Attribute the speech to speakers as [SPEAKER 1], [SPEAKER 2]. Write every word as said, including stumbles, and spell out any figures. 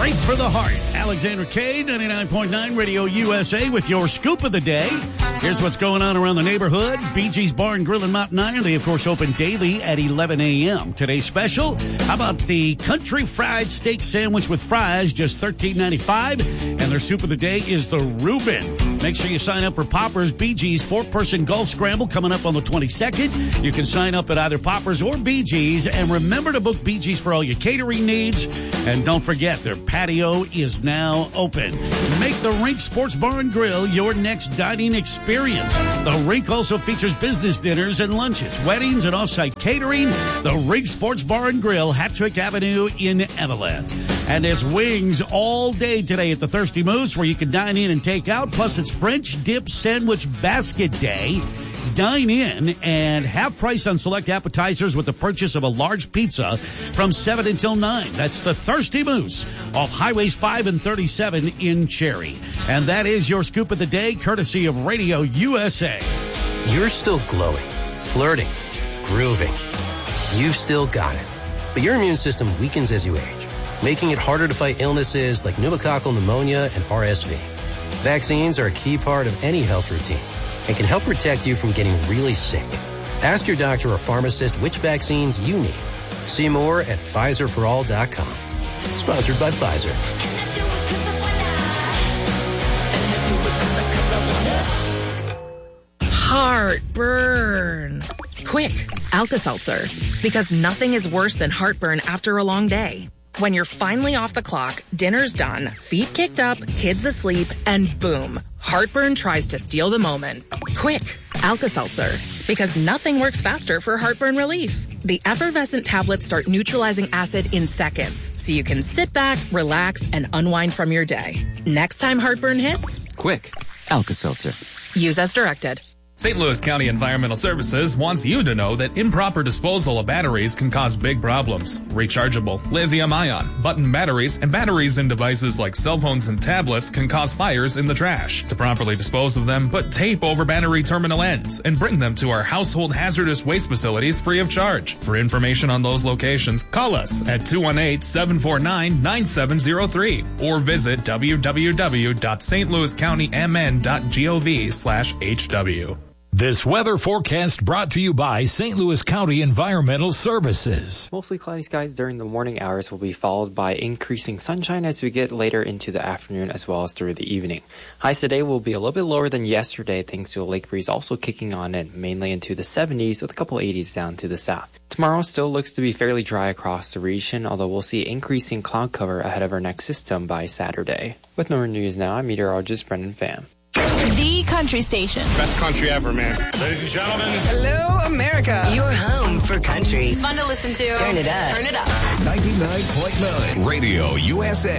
[SPEAKER 1] Strength for the heart. Alexander K, ninety-nine point nine Radio U S A with your scoop of the day. Here's what's going on around the neighborhood. B G's Bar and Grill in Mountain Iron. They, of course, open daily at eleven a.m. Today's special, how about the country fried steak sandwich with fries, just thirteen ninety-five. And their soup of the day is the Reuben. Make sure you sign up for Poppers B G's four-person golf scramble coming up on the twenty-second. You can sign up at either Poppers or B G's. And remember to book B G's for all your catering needs. And don't forget, their patio is now open. Make the Rink Sports Bar and Grill your next dining experience. The Rink also features business dinners and lunches, weddings, and off-site catering. The Rink Sports Bar and Grill, Hattrick Avenue in Eveleth. And it's wings all day today at the Thirsty Moose, where you can dine in and take out. Plus, it's French Dip Sandwich Basket Day. Dine in and have price on select appetizers with the purchase of a large pizza from seven until nine. That's the Thirsty Moose off Highways five and thirty-seven in Cherry. And that is your scoop of the day, courtesy of Radio U S A.
[SPEAKER 2] You're still glowing, flirting, grooving. You've still got it. But your immune system weakens as you age, making it harder to fight illnesses like pneumococcal pneumonia and R S V. Vaccines are a key part of any health routine and can help protect you from getting really sick. Ask your doctor or pharmacist which vaccines you need. See more at Pfizer for all dot com. Sponsored by Pfizer.
[SPEAKER 3] Heartburn. Quick, Alka-Seltzer. Because nothing is worse than heartburn after a long day. When you're finally off the clock, dinner's done, feet kicked up, kids asleep, and boom, heartburn tries to steal the moment. Quick, Alka-Seltzer. Because nothing works faster for heartburn relief. The effervescent tablets start neutralizing acid in seconds, so you can sit back, relax, and unwind from your day. Next time heartburn hits,
[SPEAKER 4] quick, Alka-Seltzer.
[SPEAKER 3] Use as directed.
[SPEAKER 5] Saint Louis County Environmental Services wants you to know that improper disposal of batteries can cause big problems. Rechargeable, lithium-ion, button batteries, and batteries in devices like cell phones and tablets can cause fires in the trash. To properly dispose of them, put tape over battery terminal ends and bring them to our household hazardous waste facilities free of charge. For information on those locations, call us at two one eight, seven four nine, nine seven zero three or visit w w w dot s t louis county m n dot gov slash h w.
[SPEAKER 6] This weather forecast brought to you by Saint Louis County Environmental Services.
[SPEAKER 7] Mostly cloudy skies during the morning hours will be followed by increasing sunshine as we get later into the afternoon as well as through the evening. Highs today will be a little bit lower than yesterday thanks to a lake breeze also kicking on in mainly into the seventies with a couple eighties down to the south. Tomorrow still looks to be fairly dry across the region, although we'll see increasing cloud cover ahead of our next system by Saturday. With more news now, I'm meteorologist Brendan Pham.
[SPEAKER 8] The country station.
[SPEAKER 9] Best country ever, man. Ladies and gentlemen.
[SPEAKER 10] Hello, America.
[SPEAKER 11] Your home for country.
[SPEAKER 8] Fun to listen to.
[SPEAKER 11] Turn it up.
[SPEAKER 8] Turn it up.
[SPEAKER 12] ninety-nine point nine Radio U S A.